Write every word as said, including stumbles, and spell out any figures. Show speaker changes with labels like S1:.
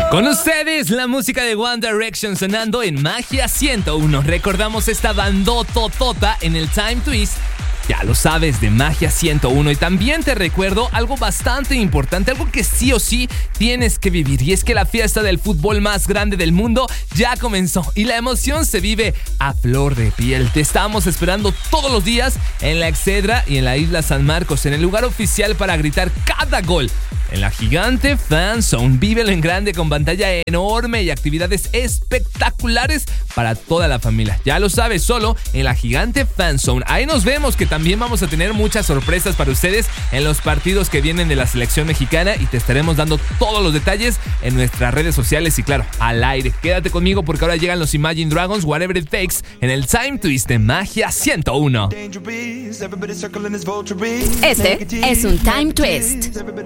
S1: Con ustedes, la música de One Direction sonando en Magia ciento uno. Recordamos esta bandototota en el Time Twist. Ya lo sabes, de Magia ciento uno. Y también te recuerdo algo bastante importante, algo que sí o sí tienes que vivir. Y es que la fiesta del fútbol más grande del mundo ya comenzó. Y la emoción se vive a flor de piel. Te estamos esperando todos los días en la Excedra y en la Isla San Marcos, en el lugar oficial para gritar cada gol. En la gigante Fan Zone, vívelo en grande con pantalla enorme y actividades espectaculares para toda la familia. Ya lo sabes, solo en la gigante Fan Zone. Ahí nos vemos, que también vamos a tener muchas sorpresas para ustedes en los partidos que vienen de la selección mexicana y te estaremos dando todos los detalles en nuestras redes sociales y claro, al aire. Quédate conmigo porque ahora llegan los Imagine Dragons, Whatever It Takes, en el Time Twist de Magia ciento uno.
S2: Este es un Time Twist.